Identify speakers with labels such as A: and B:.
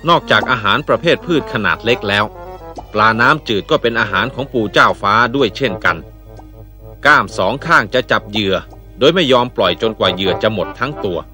A: นอกจากอาหารประเภทพืชขนาดเล็กแล้วปลาน้ำจืดก็เป็นอาหารของปู่เจ้าฟ้าด้วยเช่นกันก้ามสองข้างจะจับเหยื่อโดยไม่ยอมปล่อยจนกว่าเหยื่อจะหมดทั้งตัว